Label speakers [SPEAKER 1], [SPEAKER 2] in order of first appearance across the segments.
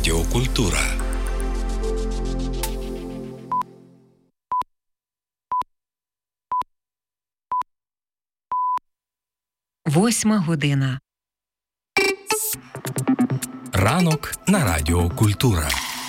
[SPEAKER 1] Радіо Культура.
[SPEAKER 2] Восьма година.
[SPEAKER 1] Ранок на Радіо Культура.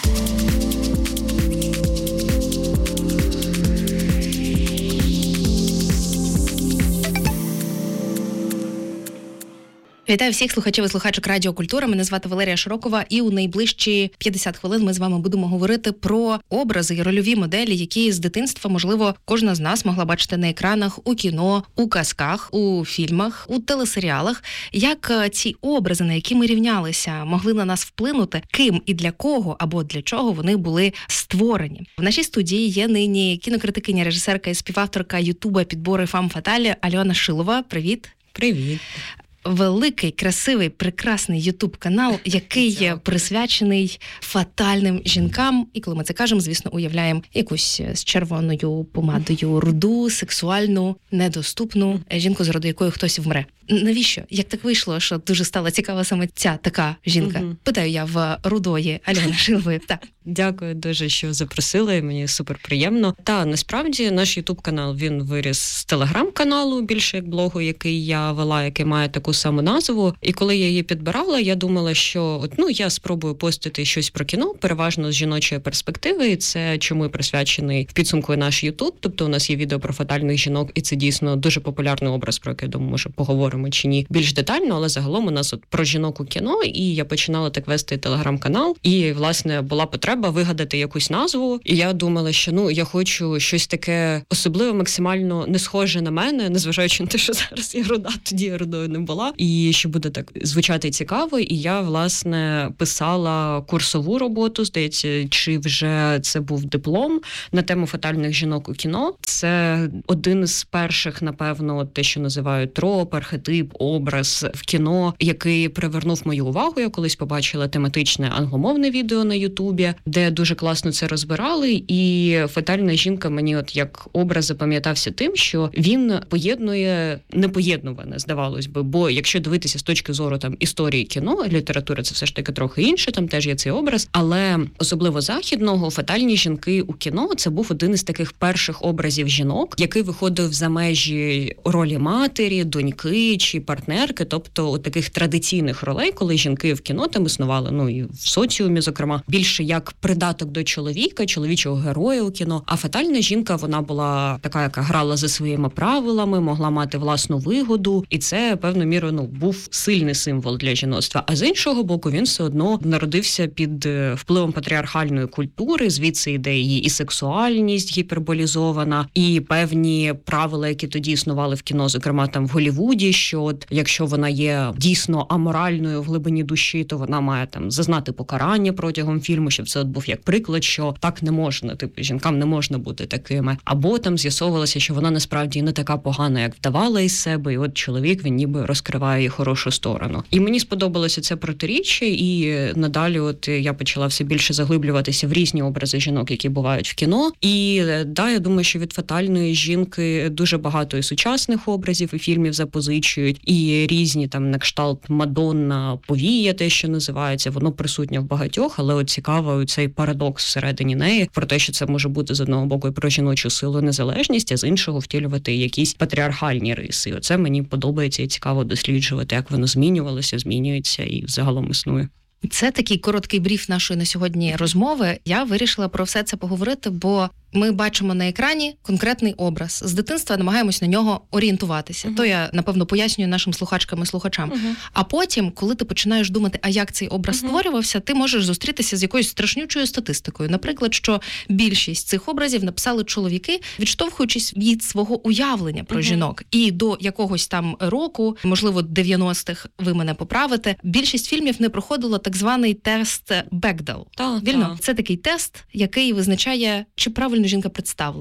[SPEAKER 3] Вітаю всіх слухачів і слухачок Радіо Культура. Мене звати Валерія Широкова, і у найближчі 50 хвилин ми з вами будемо говорити про образи і рольові моделі, які з дитинства, можливо, кожна з нас могла бачити на екранах, у кіно, у казках, у фільмах, у телесеріалах. Як ці образи, на які ми рівнялися, могли на нас вплинути, ким і для кого або для чого вони були створені. В нашій студії є нині кінокритикиня, режисерка і співавторка Ютуба «Підбори Фам Фаталі» Альона Шилова. Привіт.
[SPEAKER 4] Привіт.
[SPEAKER 3] Великий, красивий, прекрасний ютуб-канал, який присвячений фатальним жінкам. І коли ми це кажемо, звісно, уявляємо якусь з червоною помадою руду, сексуальну, недоступну жінку, з роду якої хтось вмре. Навіщо? Як так вийшло, що дуже стала цікава саме ця така жінка? Питаю я в рудої Альони Шилової. Так.
[SPEAKER 4] Дякую дуже, що запросили, мені супер приємно. Та, насправді, наш ютуб-канал, він виріс з телеграм-каналу, більше як блогу, який я вела, який має таку саму назву. І коли я її підбирала, я думала, що я спробую постити щось про кіно, переважно з жіночої перспективи, і це чому і присвячений в підсумку наш ютуб. Тобто у нас є відео про фатальних жінок, і це дійсно дуже популярний образ, про який, я думаю, може поговоримо чи ні більш детально, але загалом у нас про жінок у кіно, і я починала так вести телеграм-канал, і, власне, була потреба вигадати якусь назву, і я думала, що я хочу щось таке особливо максимально не схоже на мене, незважаючи на те, що зараз я руда, тоді я рудою не була, і що буде так звучати цікаво, і я, власне, писала курсову роботу, здається, чи вже це був диплом на тему фатальних жінок у кіно. Це один з перших, напевно, те, що називають троп, архетип, образ в кіно, який привернув мою увагу. Я колись побачила тематичне англомовне відео на Ютубі, де дуже класно це розбирали, і фатальна жінка мені як образ запам'ятався тим, що він поєднує непоєднуване, здавалось би, бо якщо дивитися з точки зору історії кіно, літератури це все ж таки трохи інше, там теж є цей образ, але особливо західного, фатальні жінки у кіно це був один із таких перших образів жінок, який виходив за межі ролі матері, доньки чи партнерки, тобто у таких традиційних ролей, коли жінки в кіно там існували, і в соціумі, зокрема, більше як придаток до чоловіка, чоловічого героя у кіно. А фатальна жінка, вона була така, яка грала за своїми правилами, могла мати власну вигоду, і це, певною мірою, був сильний символ для жіноцтва. А з іншого боку, він все одно народився під впливом патріархальної культури, звідси йде її і сексуальність гіперболізована, і певні правила, які тоді існували в кіно, зокрема там в Голлівуді, що якщо вона є дійсно аморальною в глибині душі, то вона має зазнати покарання протягом фільму, щоб це був як приклад, що так не можна, жінкам не можна бути такими. Або з'ясовувалося, що вона насправді не така погана, як вдавала із себе, і чоловік, він ніби розкриває її хорошу сторону. І мені сподобалося це протиріччя, і надалі я почала все більше заглиблюватися в різні образи жінок, які бувають в кіно. І я думаю, що від фатальної жінки дуже багато і сучасних образів, і фільмів запозичують, і різні на кшталт Мадонна, повія, те, що називається, воно присутнє в багатьох, але цікаво цей парадокс всередині неї, про те, що це може бути з одного боку і про жіночу силу, незалежність, а з іншого втілювати якісь патріархальні риси. Оце мені подобається і цікаво досліджувати, як воно змінювалося, змінюється і загалом існує.
[SPEAKER 3] Це такий короткий бріф нашої на сьогодні розмови. Я вирішила про все це поговорити, бо ми бачимо на екрані конкретний образ. З дитинства намагаємось на нього орієнтуватися. То я, напевно, пояснюю нашим слухачкам і слухачам. А потім, коли ти починаєш думати, а як цей образ створювався, ти можеш зустрітися з якоюсь страшнючою статистикою. Наприклад, що більшість цих образів написали чоловіки, відштовхуючись від свого уявлення про жінок. І до якогось року, можливо, 90-х, ви мене поправите, більшість фільмів не проходило так званий тест Бекдел. Вільно? Це такий тест, який визначає, чи правильно жінка представлена.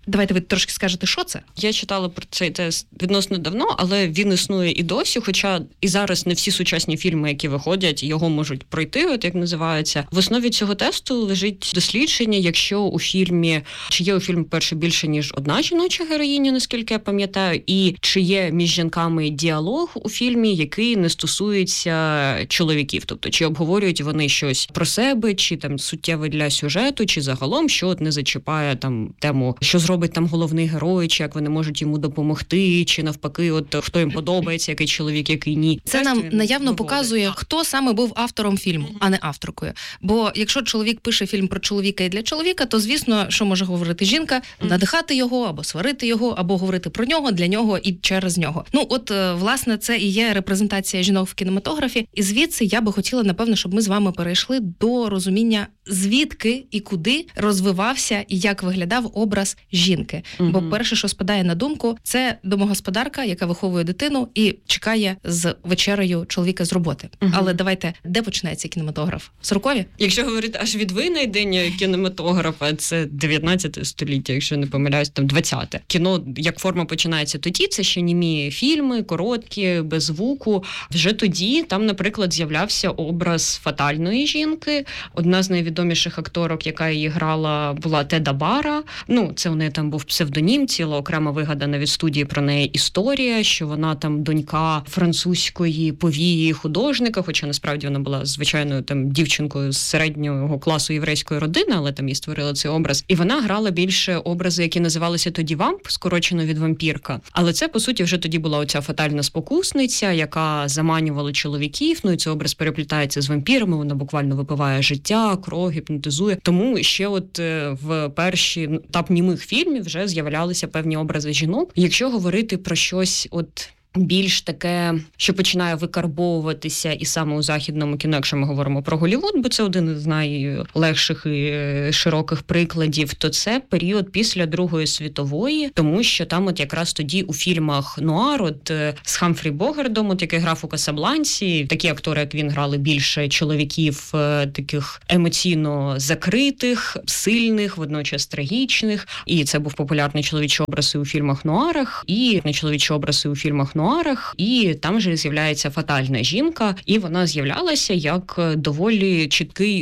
[SPEAKER 3] Давайте ви трошки скажете, що це?
[SPEAKER 4] Я читала про цей тест відносно давно, але він існує і досі, хоча і зараз не всі сучасні фільми, які виходять, його можуть пройти, от як називається. В основі цього тесту лежить дослідження, якщо у фільмі, чи є у фільмі, перше, більше, ніж одна жіноча героїня, наскільки я пам'ятаю, і чи є між жінками діалог у фільмі, який не стосується чоловіків, тобто чи обговорюють вони щось про себе, чи там суттєве для сюжету, чи загалом, що от не зачіпає там тему, що зробить там головний герой, чи як вони можуть йому допомогти, чи навпаки, от хто їм подобається, який чоловік, який ні.
[SPEAKER 3] Це нам наявно показує, хто саме був автором фільму, а не авторкою. Бо якщо чоловік пише фільм про чоловіка і для чоловіка, то, звісно, що може говорити жінка? Надихати його, або сварити його, або говорити про нього, для нього і через нього. Ну, от, власне, це і є репрезентація жінок в кінематографі. І звідси я би хотіла, напевно, щоб ми з вами перейшли до розуміння, звідки і куди розвивався і як виглядав образ жінки. Бо перше, що спадає на думку, це домогосподарка, яка виховує дитину і чекає з вечерею чоловіка з роботи. Але давайте, де починається кінематограф? 40-ві?
[SPEAKER 4] Якщо говорити аж від винайдення кінематографа, це 19 століття, якщо не помиляюсь, там 20-те. Кіно як форма починається тоді, це ще німі фільми, короткі, без звуку. Вже тоді там, наприклад, з'являвся образ фатальної жінки. Одна з найвідоміших акторок, яка її грала, була Теда Бара. Ну, це у неї там був псевдонім, ціла окрема вигадана від студії про неї історія, що вона там донька французької повії художника, хоча насправді вона була звичайною там дівчинкою з середнього класу єврейської родини, але там їй створили цей образ. І вона грала більше образи, які називалися тоді вамп, скорочено від вампірка. Але це, по суті, вже тоді була оця фатальна спокусниця, яка заманювала чоловіків, ну і цей образ переплітається з вампірами, вона буквально випиває життя, кров, гіпнотизує. Тому ще от в перші етап німих фільмів вже з'являлися певні образи жінок. Якщо говорити про щось от більш таке, що починає викарбовуватися і саме у західному кіно, якщо ми говоримо про Голлівуд, бо це один із найлегших і широких прикладів, то це період після Другої світової, тому що там от якраз тоді у фільмах нуар, от з Хамфрі Богардом, от який грав у Касабланці, такі актори, як він, грали більше чоловіків таких емоційно закритих, сильних, водночас трагічних, і це був популярний чоловічий образ і у фільмах нуарах, і нечоловічі образи у фільмах нуарах, і там же з'являється фатальна жінка, і вона з'являлася як доволі чіткий